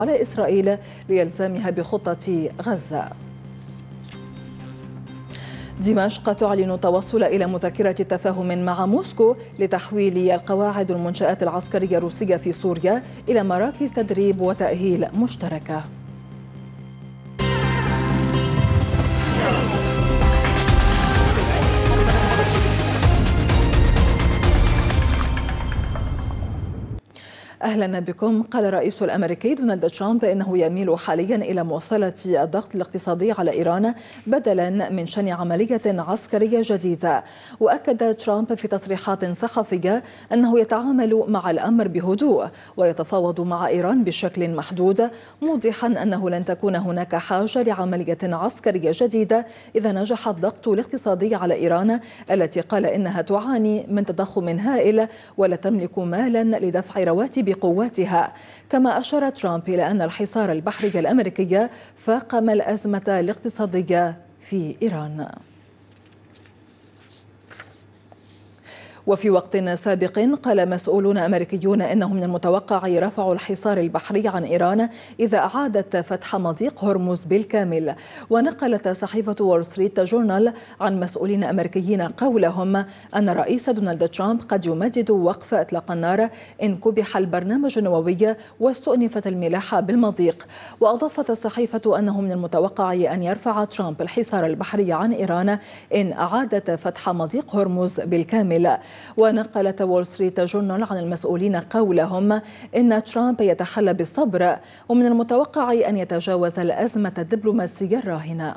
على إسرائيل لإلزامها بخطة غزة. دمشق تعلن التوصل إلى مذكرة تفاهم مع موسكو لتحويل القواعد والمنشآت العسكرية الروسية في سوريا إلى مراكز تدريب وتأهيل مشتركة. أهلا بكم. قال الرئيس الأمريكي دونالد ترامب إنه يميل حاليا إلى مواصلة الضغط الاقتصادي على إيران بدلا من شن عملية عسكرية جديدة. وأكد ترامب في تصريحات صحفية أنه يتعامل مع الأمر بهدوء ويتفاوض مع إيران بشكل محدود، موضحا أنه لن تكون هناك حاجة لعملية عسكرية جديدة إذا نجح الضغط الاقتصادي على إيران التي قال إنها تعاني من تضخم هائل ولا تملك مالا لدفع رواتب بقواتها. كما أشار ترامب إلى أن الحصار البحري الأمريكي فاقم الأزمة الاقتصادية في إيران. وفي وقت سابق قال مسؤولون أمريكيون إنه من المتوقع رفع الحصار البحري عن إيران إذا أعادت فتح مضيق هرمز بالكامل. ونقلت صحيفة وول ستريت جورنال عن مسؤولين أمريكيين قولهم أن الرئيس دونالد ترامب قد يمدد وقف إطلاق النار إن كبح البرنامج النووي واستؤنفت الملاحة بالمضيق. وأضافت الصحيفة أنه من المتوقع أن يرفع ترامب الحصار البحري عن إيران إن أعادت فتح مضيق هرمز بالكامل. ونقلت وول ستريت جورنال عن المسؤولين قولهم إن ترامب يتحلى بالصبر ومن المتوقع أن يتجاوز الأزمة الدبلوماسية الراهنة.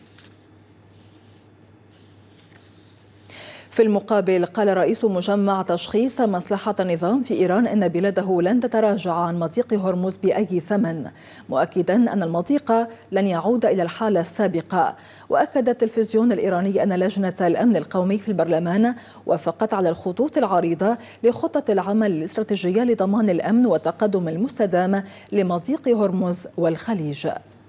في المقابل قال رئيس مجمع تشخيص مصلحة النظام في إيران إن بلاده لن تتراجع عن مضيق هرمز بأي ثمن، مؤكدا أن المضيق لن يعود إلى الحالة السابقة. وأكد التلفزيون الإيراني أن لجنة الأمن القومي في البرلمان وافقت على الخطوط العريضة لخطة العمل الاستراتيجية لضمان الأمن والتقدم المستدام لمضيق هرمز والخليج.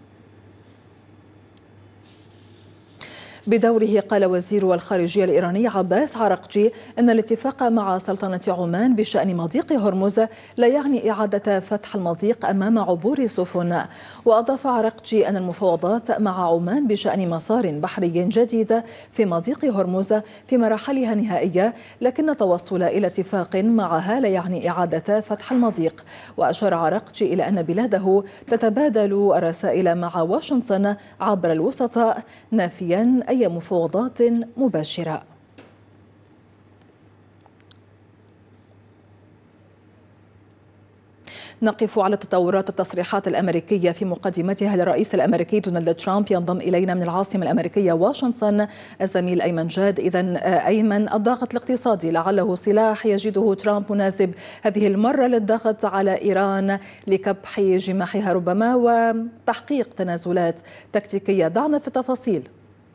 بدوره قال وزير الخارجية الإيراني عباس عراقجي أن الاتفاق مع سلطنة عمان بشأن مضيق هرمز لا يعني إعادة فتح المضيق أمام عبور السفن. وأضاف عراقجي أن المفاوضات مع عمان بشأن مسار بحري جديد في مضيق هرمز في مراحلها النهائية، لكن التوصل إلى اتفاق معها لا يعني إعادة فتح المضيق. وأشار عراقجي إلى أن بلاده تتبادل الرسائل مع واشنطن عبر الوسطاء نافيا أي مفاوضات مباشرة. نقف على تطورات التصريحات الأمريكية في مقدمتها للرئيس الأمريكي دونالد ترامب. ينضم إلينا من العاصمة الأمريكية واشنطن الزميل أيمن جاد. إذن أيمن، الضغط الاقتصادي لعله سلاح يجده ترامب مناسب هذه المرة للضغط على إيران لكبح جماحها ربما وتحقيق تنازلات تكتيكية. ضعنا في التفاصيل.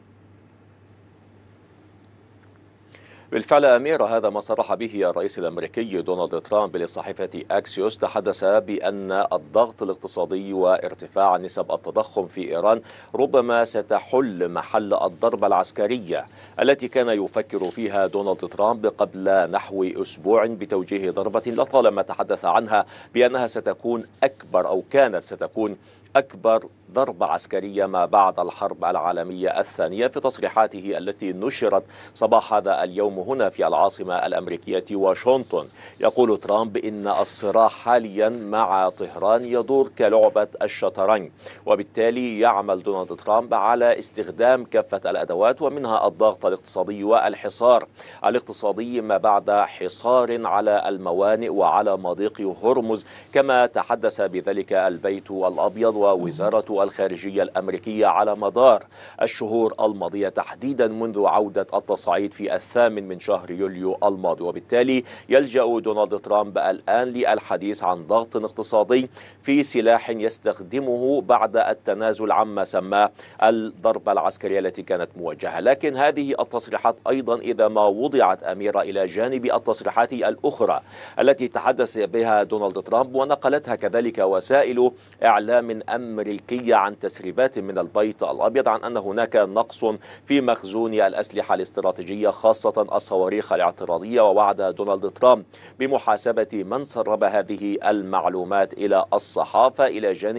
بالفعل أميرة، هذا ما صرح به الرئيس الأمريكي دونالد ترامب لصحيفة أكسيوس. تحدث بأن الضغط الاقتصادي وارتفاع نسب التضخم في إيران ربما ستحل محل الضربة العسكرية التي كان يفكر فيها دونالد ترامب قبل نحو أسبوع بتوجيه ضربة لطالما تحدث عنها بأنها ستكون أكبر أو كانت ستكون أكبر ضربة عسكرية ما بعد الحرب العالمية الثانية. في تصريحاته التي نشرت صباح هذا اليوم هنا في العاصمة الأمريكية واشنطن، يقول ترامب إن الصراع حاليا مع طهران يدور كلعبة الشطرنج، وبالتالي يعمل دونالد ترامب على استخدام كافة الأدوات ومنها الضغط الاقتصادي والحصار الاقتصادي ما بعد حصار على الموانئ وعلى مضيق هرمز، كما تحدث بذلك البيت الأبيض ووزارة الخارجية الأمريكية على مدار الشهور الماضية، تحديدا منذ عودة التصعيد في 8 من شهر يوليو الماضي. وبالتالي يلجأ دونالد ترامب الآن للحديث عن ضغط اقتصادي في سلاح يستخدمه بعد التنازل عما سماه الضربة العسكرية التي كانت موجهة. لكن هذه التصريحات أيضا إذا ما وضعت أميرة إلى جانب التصريحات الأخرى التي تحدث بها دونالد ترامب ونقلتها كذلك وسائل إعلام أمريكية عن تسريبات من البيت الأبيض عن أن هناك نقص في مخزون الأسلحة الاستراتيجية خاصة الصواريخ الاعتراضية، ووعد دونالد ترامب بمحاسبة من سرب هذه المعلومات إلى الصحافة. إلى جانب